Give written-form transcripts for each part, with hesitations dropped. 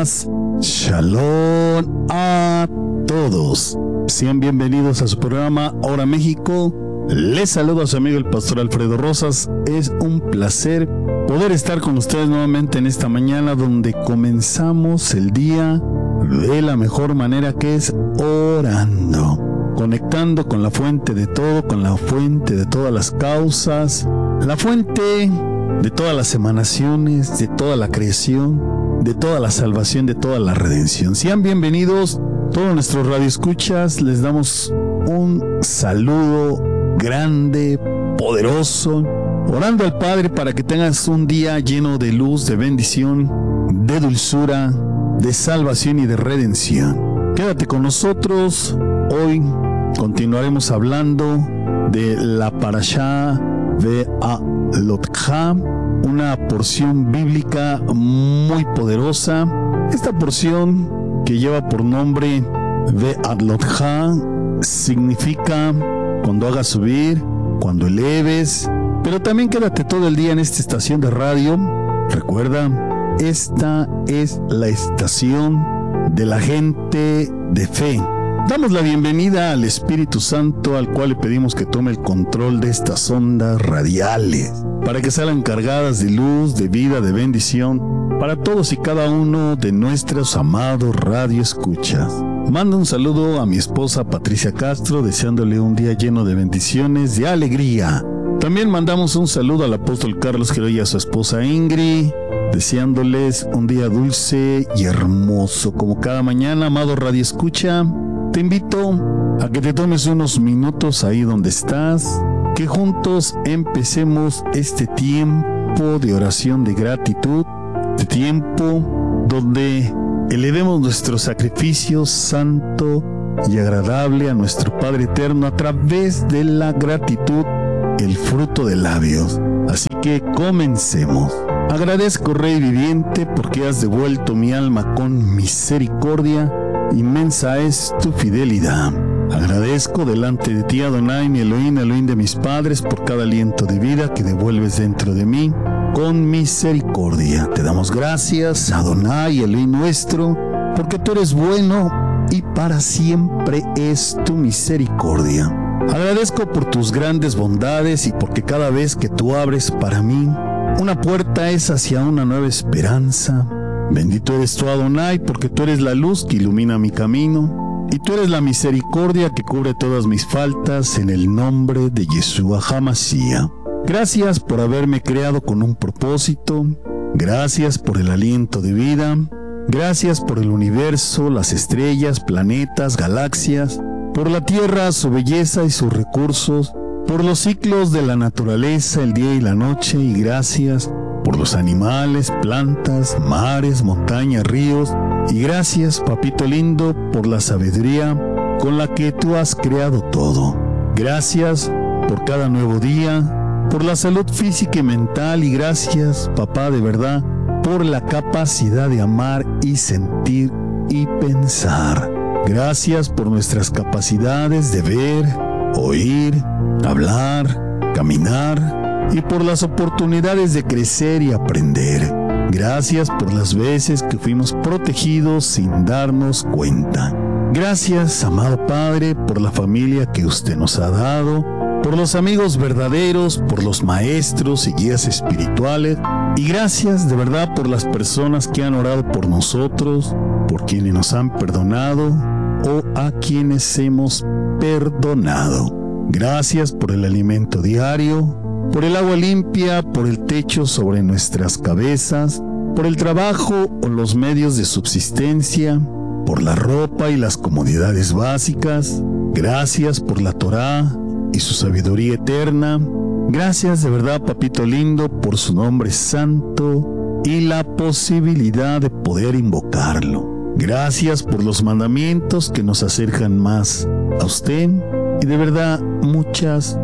paz. Shalom a todos. Sean bienvenidos a su programa Hora México. Les saludo a su amigo el pastor Alfredo Rosas. Es un placer poder estar con ustedes nuevamente en esta mañana donde comenzamos el día de la mejor manera, que es orando, conectando con la fuente de todo, con la fuente de todas las causas, la fuente de todas las emanaciones, de toda la creación, de toda la salvación, de toda la redención. Sean bienvenidos todos nuestros radioescuchas. Les damos un saludo grande, poderoso, orando al Padre para que tengas un día lleno de luz, de bendición, de dulzura, de salvación y de redención. Quédate con nosotros. Hoy continuaremos hablando de la Parashá Ve'alotcha, una porción bíblica muy poderosa. Esta porción, que lleva por nombre Ve'alotcha, significa cuando hagas subir, cuando eleves, pero también quédate todo el día en esta estación de radio. Recuerda, esta es la estación de la gente de fe. Damos la bienvenida al Espíritu Santo, al cual le pedimos que tome el control de estas ondas radiales, para que salgan cargadas de luz, de vida, de bendición, para todos y cada uno de nuestros amados radioescuchas. Mando un saludo a mi esposa Patricia Castro, deseándole un día lleno de bendiciones, de alegría. También mandamos un saludo al apóstol Carlos Gero y a su esposa Ingrid, deseándoles un día dulce y hermoso. Como cada mañana, amado radioescucha, te invito a que te tomes unos minutos ahí donde estás, que juntos empecemos este tiempo de oración de gratitud, de tiempo donde elevemos nuestro sacrificio santo y agradable a nuestro Padre Eterno a través de la gratitud, el fruto de labios. Así que comencemos. Agradezco, Rey viviente, porque has devuelto mi alma con misericordia. Inmensa es tu fidelidad. Agradezco delante de ti, Adonai, mi Elohim, Elohim de mis padres, por cada aliento de vida que devuelves dentro de mí con misericordia. Te damos gracias, Adonai, Elohim nuestro, porque tú eres bueno y para siempre es tu misericordia. Agradezco por tus grandes bondades y porque cada vez que tú abres para mí una puerta es hacia una nueva esperanza. Bendito eres tú, Adonai, porque tú eres la luz que ilumina mi camino y tú eres la misericordia que cubre todas mis faltas, en el nombre de Yeshua HaMashiach. Gracias por haberme creado con un propósito. Gracias por el aliento de vida. Gracias por el universo, las estrellas, planetas, galaxias, por la tierra, su belleza y sus recursos, por los ciclos de la naturaleza, el día y la noche, y gracias por los animales, plantas, mares, montañas, ríos, y gracias, papito lindo, por la sabiduría con la que tú has creado todo. Gracias por cada nuevo día, por la salud física y mental, y gracias, papá, de verdad, por la capacidad de amar y sentir y pensar. Gracias por nuestras capacidades de ver, oír, hablar, caminar, y por las oportunidades de crecer y aprender. Gracias por las veces que fuimos protegidos sin darnos cuenta. Gracias, amado Padre, por la familia que usted nos ha dado, por los amigos verdaderos, por los maestros y guías espirituales, y gracias de verdad por las personas que han orado por nosotros, por quienes nos han perdonado o a quienes hemos perdonado. Gracias por el alimento diario, por el agua limpia, por el techo sobre nuestras cabezas, por el trabajo o los medios de subsistencia, por la ropa y las comodidades básicas. Gracias por la Torá y su sabiduría eterna. Gracias de verdad, papito lindo, por su nombre santo y la posibilidad de poder invocarlo. Gracias por los mandamientos que nos acercan más a usted. Y de verdad, muchas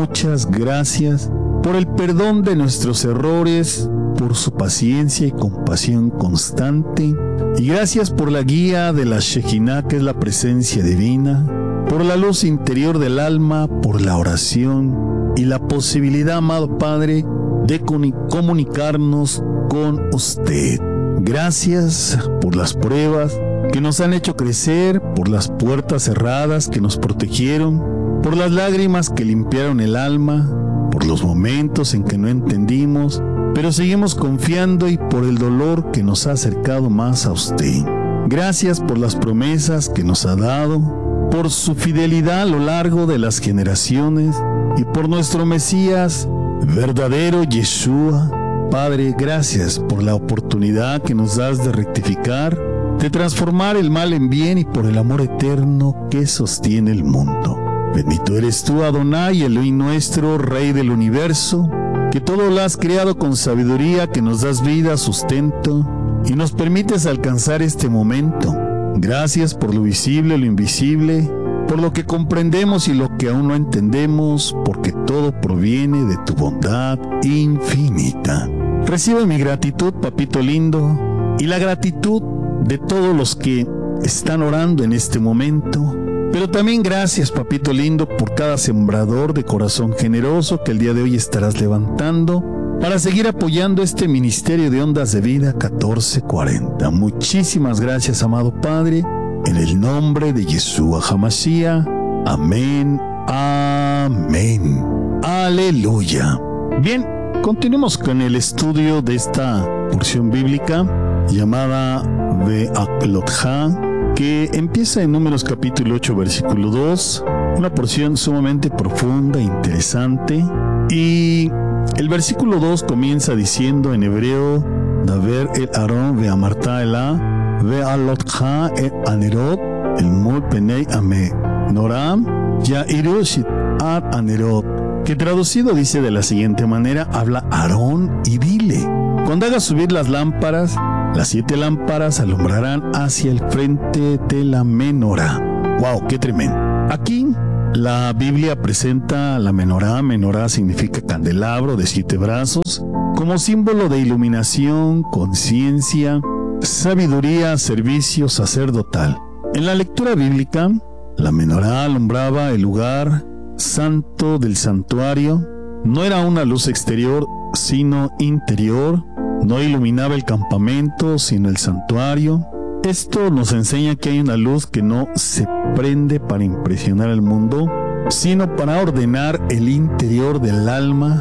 gracias por el perdón de nuestros errores, por su paciencia y compasión constante. Y gracias por la guía de la Shekinah, que es la presencia divina, por la luz interior del alma, por la oración y la posibilidad, amado Padre, de comunicarnos con usted. Gracias por las pruebas que nos han hecho crecer, por las puertas cerradas que nos protegieron, por las lágrimas que limpiaron el alma, por los momentos en que no entendimos, pero seguimos confiando, y por el dolor que nos ha acercado más a usted. Gracias por las promesas que nos ha dado, por su fidelidad a lo largo de las generaciones y por nuestro Mesías verdadero, Yeshua. Padre, gracias por la oportunidad que nos das de rectificar, de transformar el mal en bien, y por el amor eterno que sostiene el mundo. Bendito eres tú, Adonai, Elohim nuestro, Rey del universo, que todo lo has creado con sabiduría, que nos das vida, sustento y nos permites alcanzar este momento. Gracias por lo visible, lo invisible, por lo que comprendemos y lo que aún no entendemos, porque todo proviene de tu bondad infinita. Recibe mi gratitud, papito lindo, y la gratitud de todos los que están orando en este momento. Pero también gracias, papito lindo, por cada sembrador de corazón generoso que el día de hoy estarás levantando para seguir apoyando este ministerio de Ondas de Vida 1440. Muchísimas gracias, amado Padre, en el nombre de Yeshua HaMashiach. Amén, amén. Aleluya. Bien, continuemos con el estudio de esta porción bíblica llamada Ve'aklotha, que empieza en Números capítulo 8, versículo 2, una porción sumamente profunda, interesante, y el versículo 2 comienza diciendo en hebreo: Daver el Aarón ve'amarta elá ve'alotcha el anerot el mol penei amenorá ya'iru shit'at anerot, que traducido dice de la siguiente manera: habla Aarón y dile, cuando hagas subir las lámparas, las 7 lámparas alumbrarán hacia el frente de la menorá. ¡Wow! ¡Qué tremendo! Aquí la Biblia presenta la menorá. Menorá significa candelabro de 7 brazos, como símbolo de iluminación, conciencia, sabiduría, servicio sacerdotal. En la lectura bíblica, la menorá alumbraba el lugar santo del santuario. No era una luz exterior, sino interior. No iluminaba el campamento, sino el santuario. Esto nos enseña que hay una luz que no se prende para impresionar al mundo, sino para ordenar el interior del alma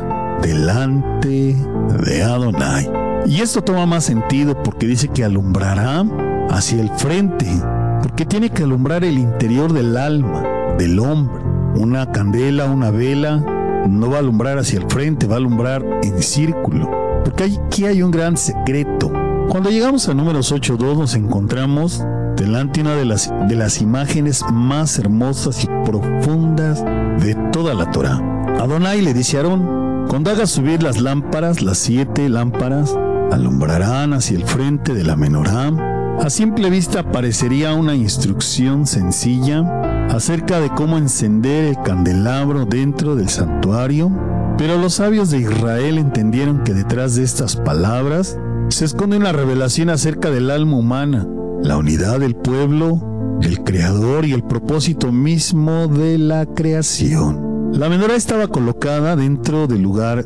delante de Adonai. Y esto toma más sentido porque dice que alumbrará hacia el frente, porque tiene que alumbrar el interior del alma, del hombre. Una candela, una vela, no va a alumbrar hacia el frente, va a alumbrar en círculo. Porque aquí hay un gran secreto. Cuando llegamos a Números 8.2 nos encontramos delante de una de las imágenes más hermosas y profundas de toda la Torá. Adonai le dice a Aarón: cuando hagas subir las lámparas, las 7 lámparas alumbrarán hacia el frente de la menorá. A simple vista parecería una instrucción sencilla acerca de cómo encender el candelabro dentro del santuario. Pero los sabios de Israel entendieron que detrás de estas palabras se esconde una revelación acerca del alma humana, la unidad del pueblo, el Creador y el propósito mismo de la creación. La menorá estaba colocada dentro del lugar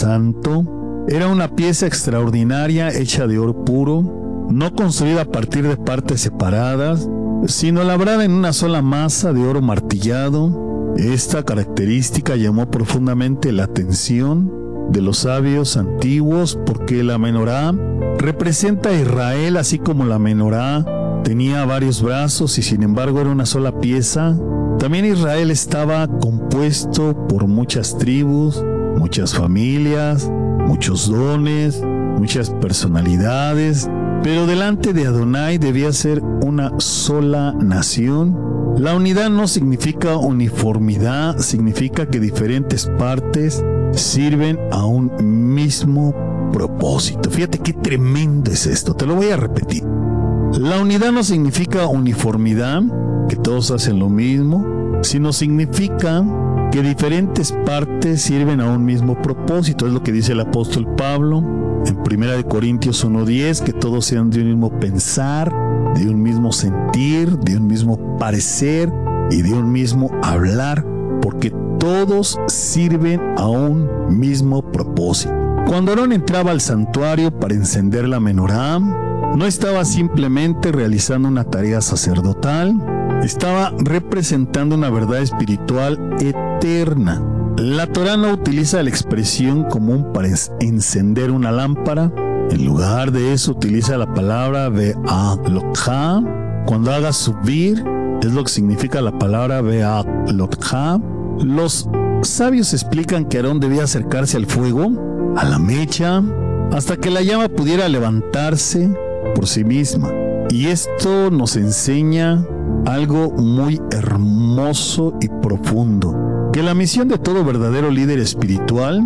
santo. Era una pieza extraordinaria hecha de oro puro, no construida a partir de partes separadas, sino labrada en una sola masa de oro martillado. Esta característica llamó profundamente la atención de los sabios antiguos porque la menorá representa a Israel, así como la menorá tenía varios brazos y sin embargo era una sola pieza. También Israel estaba compuesto por muchas tribus, muchas familias, muchos dones, muchas personalidades, pero delante de Adonai debía ser una sola nación. La unidad no significa uniformidad, significa que diferentes partes sirven a un mismo propósito. Fíjate qué tremendo es esto, te lo voy a repetir. La unidad no significa uniformidad, que todos hacen lo mismo, sino significa que diferentes partes sirven a un mismo propósito. Es lo que dice el apóstol Pablo en 1 Corintios 1:10, que todos sean de un mismo pensar, de un mismo sentir, de un mismo parecer y de un mismo hablar, porque todos sirven a un mismo propósito. Cuando Aarón entraba al santuario para encender la menorá, no estaba simplemente realizando una tarea sacerdotal, estaba representando una verdad espiritual eterna. La Torá no utiliza la expresión común para encender una lámpara. En lugar de eso utiliza la palabra ve'alotja. Cuando haga subir, es lo que significa la palabra ve'alotja. Los sabios explican que Aarón debía acercarse al fuego, a la mecha, hasta que la llama pudiera levantarse por sí misma. Y esto nos enseña algo muy hermoso y profundo, que la misión de todo verdadero líder espiritual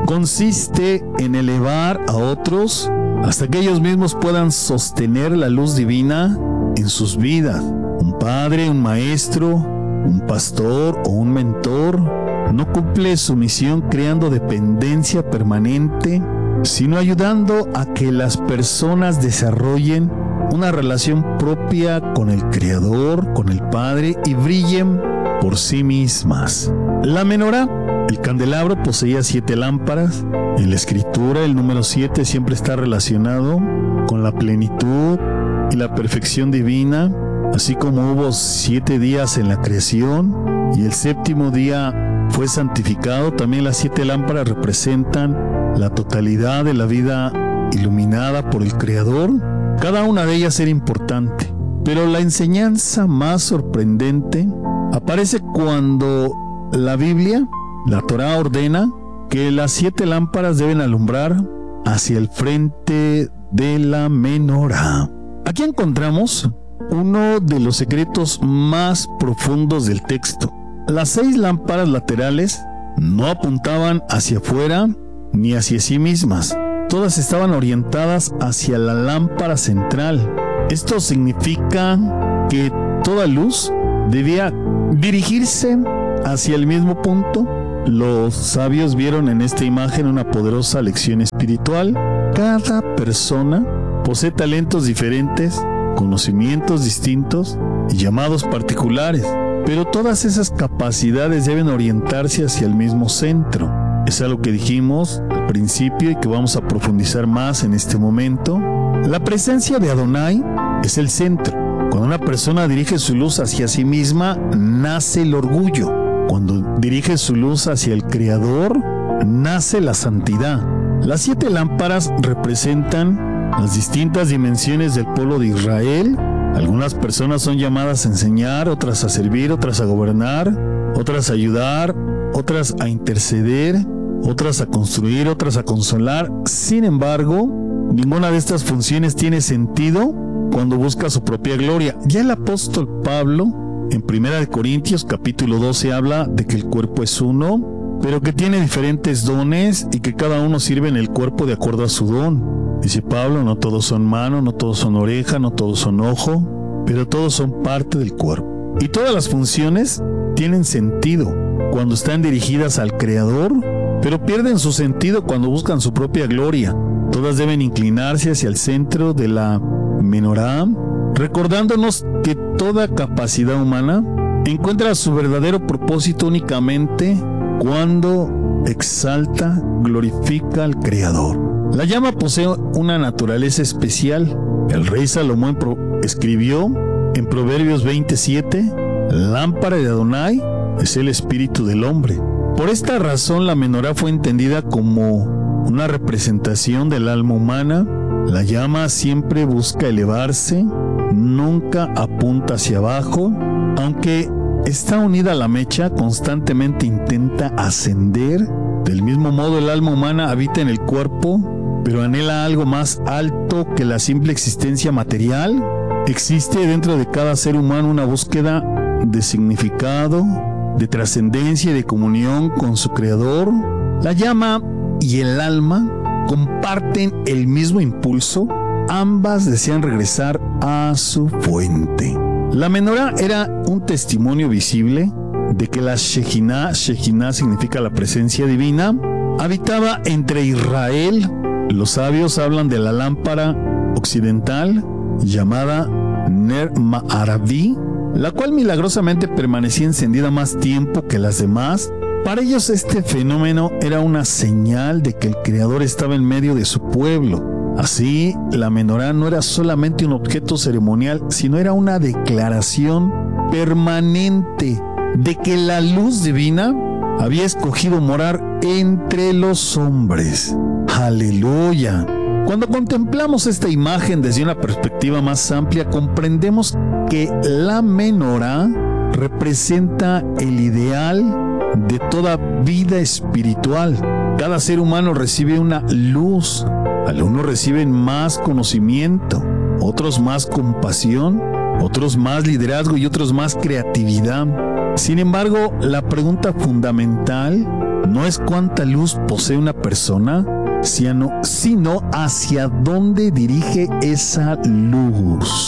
consiste en elevar a otros hasta que ellos mismos puedan sostener la luz divina en sus vidas. Un padre, un maestro, un pastor o un mentor no cumple su misión creando dependencia permanente, sino ayudando a que las personas desarrollen una relación propia con el Creador, con el Padre, y brillen por sí mismas. La menorá, el candelabro, poseía 7 lámparas. En la escritura, el número 7 siempre está relacionado con la plenitud y la perfección divina, así como hubo 7 días en la creación y el 7º día fue santificado. También las 7 lámparas representan la totalidad de la vida iluminada por el Creador. Cada una de ellas era importante, pero la enseñanza más sorprendente aparece cuando la Biblia, la Torá, ordena que las 7 lámparas deben alumbrar hacia el frente de la menorá. Aquí encontramos uno de los secretos más profundos del texto. Las 6 lámparas laterales no apuntaban hacia afuera ni hacia sí mismas. Todas estaban orientadas hacia la lámpara central. Esto significa que toda luz debía dirigirse hacia el mismo punto. Los sabios vieron en esta imagen una poderosa lección espiritual. Cada persona posee talentos diferentes, conocimientos distintos y llamados particulares, pero todas esas capacidades deben orientarse hacia el mismo centro. Es algo que dijimos al principio y que vamos a profundizar más en este momento. La presencia de Adonai es el centro. Cuando una persona dirige su luz hacia sí misma, nace el orgullo. Cuando dirige su luz hacia el Creador, nace la santidad. Las 7 lámparas representan las distintas dimensiones del pueblo de Israel. Algunas personas son llamadas a enseñar, otras a servir, otras a gobernar, otras a ayudar, otras a interceder, otras a construir, otras a consolar. Sin embargo, ninguna de estas funciones tiene sentido cuando busca su propia gloria. Ya el apóstol Pablo, en 1 Corintios capítulo 12, habla de que el cuerpo es uno, pero que tiene diferentes dones y que cada uno sirve en el cuerpo de acuerdo a su don. Dice Pablo, no todos son mano, no todos son oreja, no todos son ojo, pero todos son parte del cuerpo. Y todas las funciones tienen sentido cuando están dirigidas al Creador, pero pierden su sentido cuando buscan su propia gloria. Todas deben inclinarse hacia el centro de la menorá, recordándonos que toda capacidad humana encuentra su verdadero propósito únicamente cuando exalta, glorifica al Creador. La llama posee una naturaleza especial. El rey Salomón escribió en Proverbios 27, lámpara de Adonai es el espíritu del hombre. Por esta razón la menorá fue entendida como una representación del alma humana. La llama siempre busca elevarse, nunca apunta hacia abajo. Aunque está unida a la mecha, constantemente intenta ascender. Del mismo modo, el alma humana habita en el cuerpo, pero anhela algo más alto que la simple existencia material. Existe dentro de cada ser humano una búsqueda de significado, de trascendencia y de comunión con su Creador. La llama y el alma comparten el mismo impulso. Ambas desean regresar a su fuente. La menorá era un testimonio visible de que la Shekinah significa la presencia divina, habitaba entre Israel. Los sabios hablan de la lámpara occidental llamada Ner Ma'araví, la cual milagrosamente permanecía encendida más tiempo que las demás, Para ellos este fenómeno era una señal de que el Creador estaba en medio de su pueblo. Así, la menorá no era solamente un objeto ceremonial, sino era una declaración permanente de que la luz divina había escogido morar entre los hombres. ¡Aleluya! Cuando contemplamos esta imagen desde una perspectiva más amplia, comprendemos que la menorá representa el ideal de toda vida espiritual. Cada ser humano recibe una luz. Algunos reciben más conocimiento, otros más compasión, otros más liderazgo y otros más creatividad. Sin embargo, la pregunta fundamental no es cuánta luz posee una persona, sino hacia dónde dirige esa luz.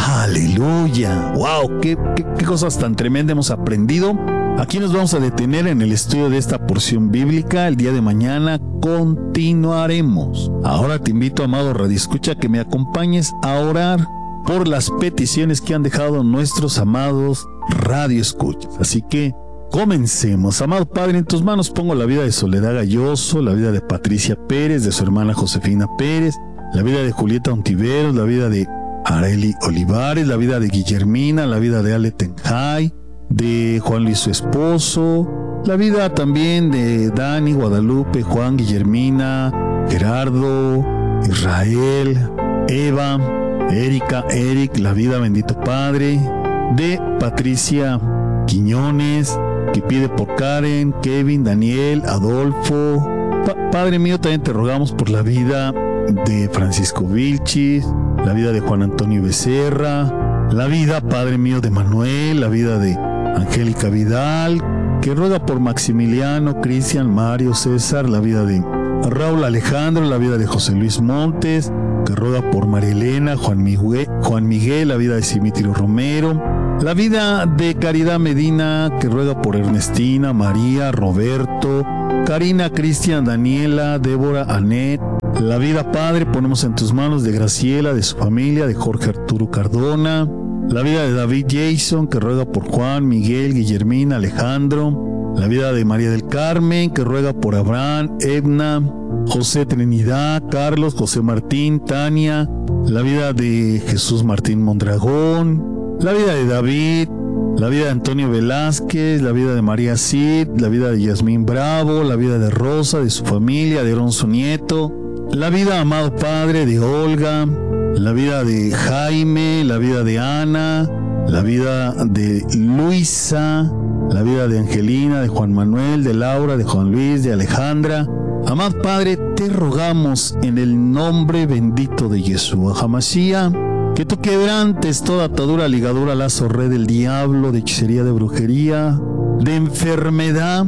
¡Aleluya! ¡Wow! ¿Qué cosas tan tremendas hemos aprendido! Aquí nos vamos a detener en el estudio de esta porción bíblica. El día de mañana continuaremos. Ahora te invito, amado radioescucha, que me acompañes a orar por las peticiones que han dejado nuestros amados radioescuchas. Así que comencemos. Amado Padre, en tus manos pongo la vida de Soledad Galloso, la vida de Patricia Pérez, de su hermana Josefina Pérez, la vida de Julieta Ontiveros, la vida de Areli Olivares, la vida de Guillermina, la vida de Ale Tenjay, de Juan Luis su esposo, la vida también de Dani, Guadalupe, Juan, Guillermina, Gerardo, Israel, Eva, Erika, Eric, la vida, bendito Padre, de Patricia Quiñones, que pide por Karen, Kevin, Daniel, Adolfo. Padre mío, también te rogamos por la vida de Francisco Vilchis, la vida de Juan Antonio Becerra, la vida, Padre mío, de Manuel, la vida de Angélica Vidal, que ruega por Maximiliano, Cristian, Mario, César, la vida de Raúl Alejandro, la vida de José Luis Montes, que ruega por María Elena, Juan Miguel, la vida de Simitrio Romero, la vida de Caridad Medina, que ruega por Ernestina, María, Roberto, Karina, Cristian, Daniela, Débora, Anet. La vida, Padre, ponemos en tus manos de Graciela, de su familia, de Jorge Arturo Cardona. La vida de David Jason, que ruega por Juan, Miguel, Guillermina, Alejandro. La vida de María del Carmen, que ruega por Abraham, Edna, José Trinidad, Carlos, José Martín, Tania. La vida de Jesús Martín Mondragón. La vida de David. La vida de Antonio Velázquez, la vida de María Cid, la vida de Yasmín Bravo, la vida de Rosa, de su familia, de Alonso Nieto. La vida, amado Padre, de Olga. La vida de Jaime, la vida de Ana, la vida de Luisa, la vida de Angelina, de Juan Manuel, de Laura, de Juan Luis, de Alejandra. Amado Padre, te rogamos en el nombre bendito de Yeshua HaMashiach, que tú quebrantes toda atadura, ligadura, lazo, red del diablo, de hechicería, de brujería, de enfermedad.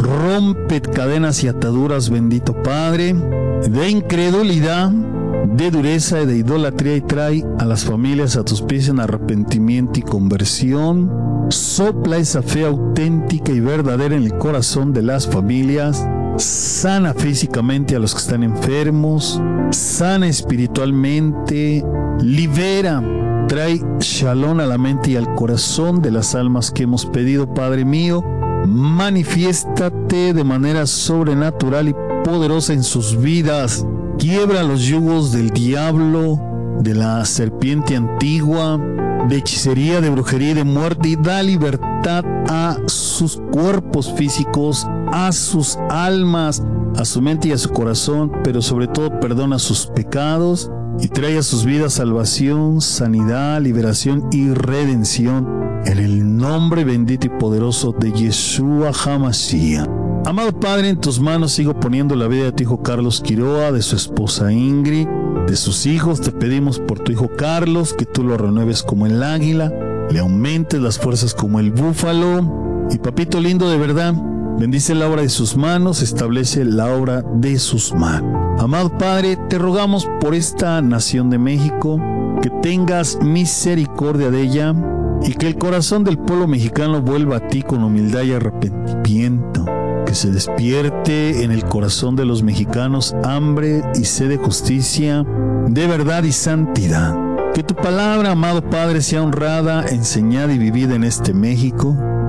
Rompe cadenas y ataduras, bendito Padre, de incredulidad, de dureza y de idolatría, y trae a las familias a tus pies en arrepentimiento y conversión. Sopla esa fe auténtica y verdadera en el corazón de las familias. Sana físicamente a los que están enfermos, sana espiritualmente, libera, trae shalom a la mente y al corazón de las almas que hemos pedido. Padre mío, manifiéstate de manera sobrenatural y poderosa en sus vidas. Quiebra los yugos del diablo, de la serpiente antigua, de hechicería, de brujería y de muerte, y da libertad a sus cuerpos físicos, a sus almas, a su mente y a su corazón, pero sobre todo perdona sus pecados y trae a sus vidas salvación, sanidad, liberación y redención, en el nombre bendito y poderoso de Yeshua HaMashiach. Amado Padre, en tus manos sigo poniendo la vida de tu hijo Carlos Quiroa, de su esposa Ingrid, de sus hijos. Te pedimos por tu hijo Carlos, que tú lo renueves como el águila, le aumentes las fuerzas como el búfalo. Y papito lindo, de verdad, bendice la obra de sus manos, establece la obra de sus manos. Amado Padre, te rogamos por esta nación de México, que tengas misericordia de ella y que el corazón del pueblo mexicano vuelva a ti con humildad y arrepentimiento. Que se despierte en el corazón de los mexicanos hambre y sed de justicia, de verdad y santidad. Que tu palabra, amado Padre, sea honrada, enseñada y vivida en este México.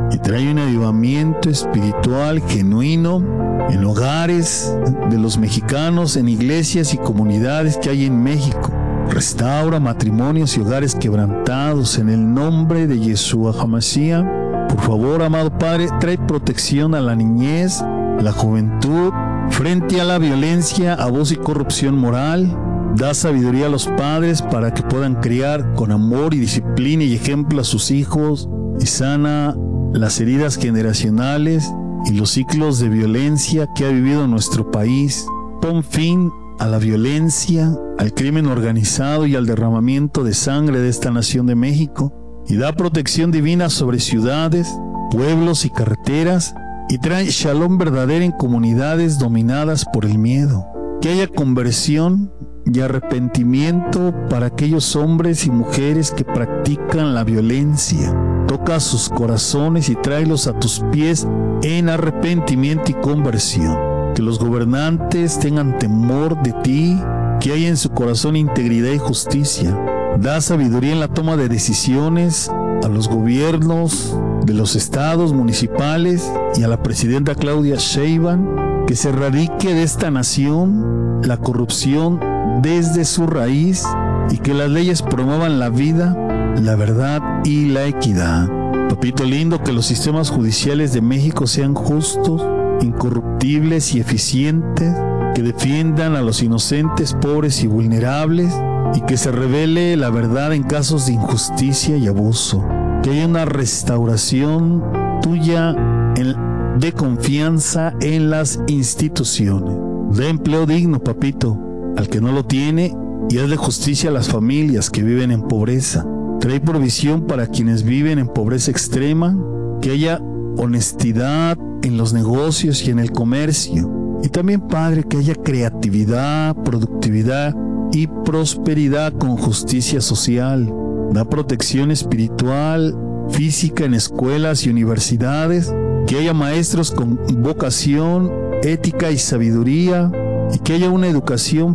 y trae un avivamiento espiritual genuino en hogares de los mexicanos, en iglesias y comunidades que hay en México. Restaura matrimonios y hogares quebrantados en el nombre de Yeshua HaMashiach. Por favor, amado Padre, trae protección a la niñez, a la juventud, frente a la violencia, abuso y corrupción moral. Da sabiduría a los padres para que puedan criar con amor y disciplina y ejemplo a sus hijos, y sana las heridas generacionales y los ciclos de violencia que ha vivido nuestro país. Pon fin a la violencia, al crimen organizado y al derramamiento de sangre de esta nación de México, y da protección divina sobre ciudades, pueblos y carreteras, y trae shalom verdadero en comunidades dominadas por el miedo. Que haya conversión y arrepentimiento para aquellos hombres y mujeres que practican la violencia. Toca sus corazones y tráelos a tus pies en arrepentimiento y conversión. Que los gobernantes tengan temor de ti, que haya en su corazón integridad y justicia. Da sabiduría en la toma de decisiones a los gobiernos de los estados municipales y a la presidenta Claudia Sheinbaum, que se erradique de esta nación la corrupción desde su raíz y que las leyes promuevan la vida, la verdad y la equidad. Papito lindo, que los sistemas judiciales de México sean justos, incorruptibles y eficientes, que defiendan a los inocentes, pobres y vulnerables, y que se revele la verdad en casos de injusticia y abuso. Que haya una restauración tuya de confianza en las instituciones. De empleo digno, papito, al que no lo tiene, y hazle justicia a las familias que viven en pobreza. Trae provisión para quienes viven en pobreza extrema. Que haya honestidad en los negocios y en el comercio. Y también, Padre, que haya creatividad, productividad y prosperidad con justicia social. Da protección espiritual, física en escuelas y universidades. Que haya maestros con vocación, ética y sabiduría. Y que haya una educación